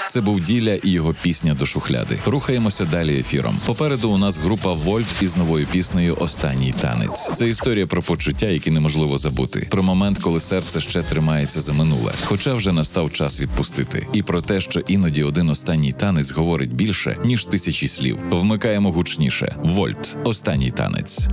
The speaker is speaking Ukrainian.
Це був Діля і його пісня «До шухляди». Рухаємося далі ефіром. Попереду у нас група «Вольт» із новою піснею «Останній танець». Це історія про почуття, які неможливо забути. Про момент, коли серце ще тримається за минуле, хоча вже настав час відпустити. І про те, що іноді один останній танець говорить більше, ніж тисячі слів. Вмикаємо гучніше. «Вольт. Останній танець».